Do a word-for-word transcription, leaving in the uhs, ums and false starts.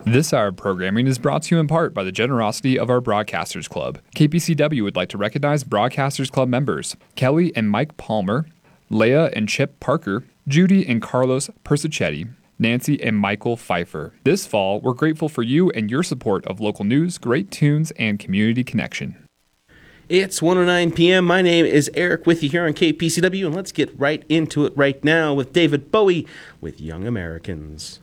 This hour of programming is brought to you in part by the generosity of our Broadcasters Club. K P C W would like to recognize Broadcasters Club members Kelly and Mike Palmer, Leah and Chip Parker, Judy and Carlos Persichetti, Nancy and Michael Pfeiffer. This fall, we're grateful for you and your support of local news, great tunes, and community connection. It's one oh nine p.m. My name is Eric with you here on K P C W, and let's get right into it right now with David Bowie with Young Americans.